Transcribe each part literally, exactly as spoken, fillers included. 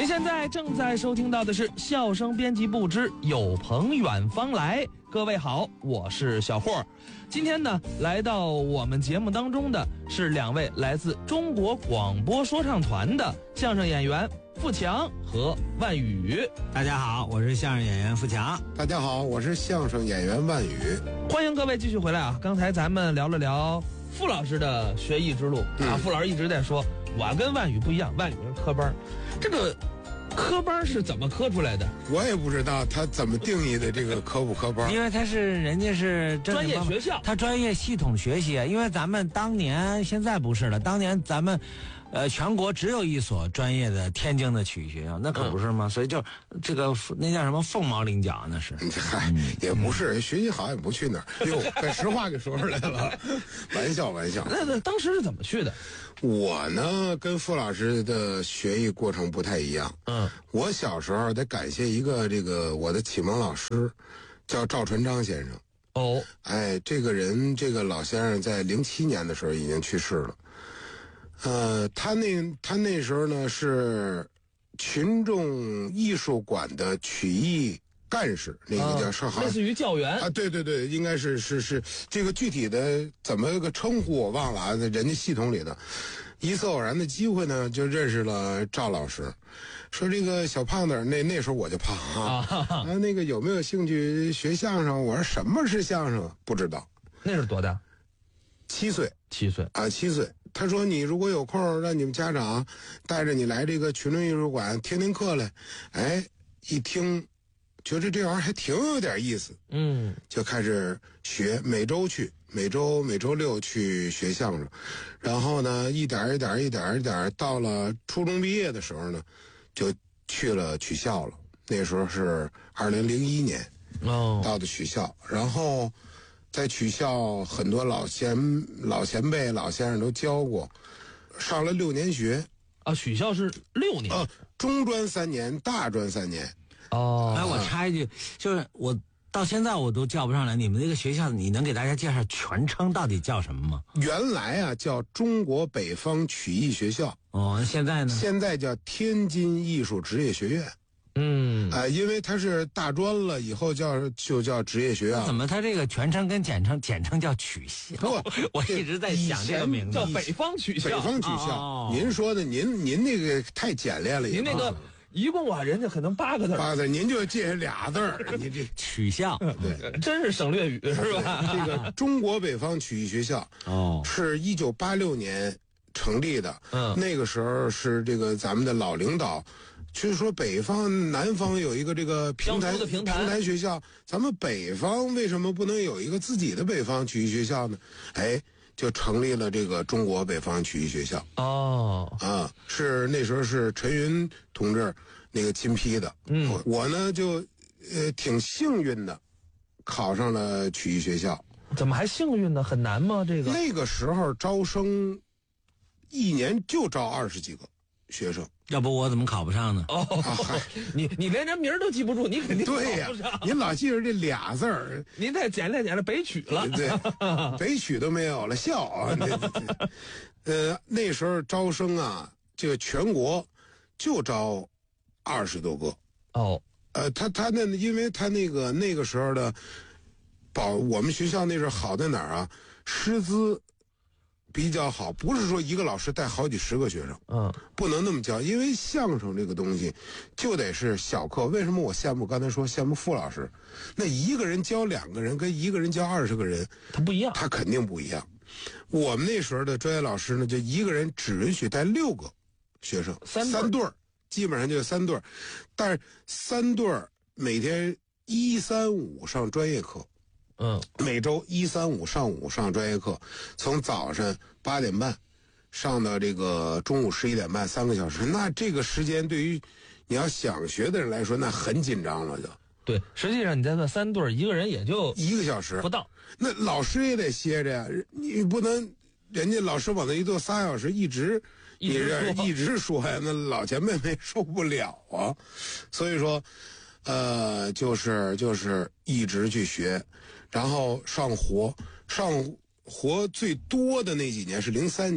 您现在正在收听到的是笑声编辑部之有朋远方来。各位好，我是小霍。今天呢，来到我们节目当中的是两位来自中国广播说唱团的相声演员富强和万宇。 大家好，我是相声演员富强。 大家好，我是相声演员万宇。 欢迎各位继续回来啊！刚才咱们聊了聊傅老师的学艺之路、嗯、啊，傅老师一直在说，我跟万宇不一样，万宇是科班，这个科班是怎么科出来的？ 我也不知道他怎么定义的这个科不科班， 因为他是人家是专业学校， 他专业系统学习。因为咱们当年现在不是了，当年咱们呃全国只有一所专业的天津的曲艺学校，那可不是吗？嗯、所以就这个那叫什么凤毛麟角，那是。 嗨、嗯，也不是、嗯、学习好也不去那儿。哟，把实话给说出来了，玩笑玩笑。 那那当时是怎么去的？ 我呢，跟傅老师的学艺过程不太一样。嗯，我小时候得感谢一个这个我的启蒙老师，叫赵传章先生。 哦， 哎，这个人，这个老先生在零七年的时候已经去世了。呃，他那他那时候呢是群众艺术馆的曲艺干事，那个叫是、 啊、类似于教员啊，对对对，应该是是是这个具体的怎么个称呼我忘了啊，在人家系统里的。一次偶然的机会呢，就认识了赵老师，说这个小胖子，那那时候我就胖啊，啊那个有没有兴趣学相声？我说什么是相声？不知道。 那是多大？ 七岁。 七岁啊，七岁。他说你如果有空，让你们家长带着你来这个群众艺术馆听听课来。哎，一听。觉得这玩意儿还挺有点意思，嗯，就开始学，每周去，每周每周六去学相声，然后呢，一点一点一点一点，到了初中毕业的时候呢，就去了曲校了。那时候是二零零一年，哦，到的曲校，然后在曲校很多老前老前辈、老先生都教过，上了六年学。 啊，曲校是六年， 呃，中专三年，大专三年。 哦，哎，我插一句，就是我到现在我都叫不上来，你们那个学校，你能给大家介绍全称到底叫什么吗？ 原来啊叫中国北方曲艺学校， 哦，现在呢？ 现在叫天津艺术职业学院。嗯，啊、呃，因为它是大专了，以后叫就叫职业学院。 怎么它这个全称跟简称简称叫曲校？不，我一直在想这个名字， 叫北方曲校。 北方曲校，哦、您说的，您您那个太简练了， 您那个。一共啊，人家可能八个字， 八个字，您就借俩字儿，你这曲校， 对， 真是省略语是吧？ 这个中国北方曲艺学校哦，是一九八六年成立的，嗯，那个时候是这个咱们的老领导，就是说北方南方有一个这个平台的平台平台学校，咱们北方为什么不能有一个自己的北方曲艺学校呢？哎。就成立了这个中国北方曲艺学校哦啊，是那时候是陈云同志那个亲批的，嗯，我, 我呢就呃挺幸运的，考上了曲艺学校。 怎么还幸运呢？很难吗？这个那个时候招生一年就招二十几个学生。 要不我怎么考不上呢？ 哦，啊、你你连人名都记不住，你肯定对呀、啊。您老记着这俩字儿， 您再简练点了北曲了， 对，北曲都没有了，笑啊！呃，那时候招生啊，这个全国就招二十多个哦。呃，他他那因为他那个那个时候的保我们学校那时候好在哪儿啊？师资。比较好，不是说一个老师带好几十个学生，嗯，不能那么教，因为相声这个东西就得是小课。为什么我羡慕刚才说羡慕傅老师？那一个人教两个人，跟一个人教二十个人， 他不一样， 他肯定不一样。我们那时候的专业老师呢，就一个人只允许带六个学生， 三三对儿，基本上就三对儿，但是三对儿每天一三五上专业课。嗯，每周一三五上午上专业课，从早上八点半上到这个中午十一点半，三个小时。那这个时间对于你要想学的人来说，那很紧张了就。 对，实际上你在那三对一个人也就一个小时不到。 那老师也得歇着呀，你不能人家老师往那一坐仨小时，一直一直说一直说呀，那老前辈们受不了啊。所以说。呃，就是就是一直去学，然后上活上活最多的那几年是零三年，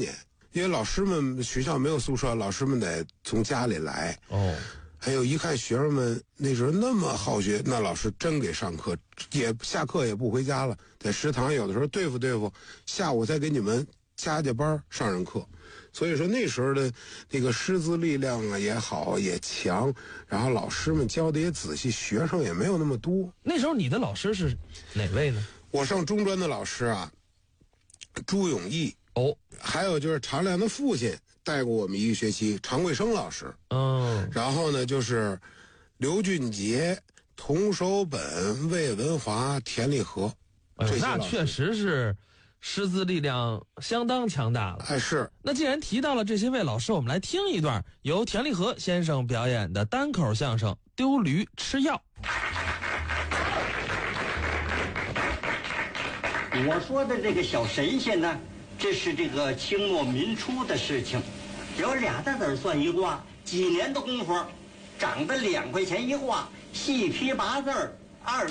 因为老师们学校没有宿舍，老师们得从家里来。 哦， 还有一看学生们那时候那么好学，那老师真给上课，也下课也不回家了，在食堂有的时候对付对付，下午再给你们加加班上上课。所以说那时候的那个师资力量啊也好也强，然后老师们教的也仔细，学生也没有那么多。 那时候你的老师是哪位呢？ 我上中专的老师啊，朱永义。 哦， 还有就是常亮的父亲带过我们一个学期，常贵生老师。 嗯， 然后呢就是刘俊杰、童守本、魏文华、田立和。 哎，那确实是师资力量相当强大了。 哎，是。 那既然提到了这些位老师，我们来听一段由田立和先生表演的单口相声《丢驴吃药》。 我说的这个小神仙呢，这是这个清末民初的事情，有俩大子算一卦，几年的功夫，长得两块钱一卦，细批八字儿。二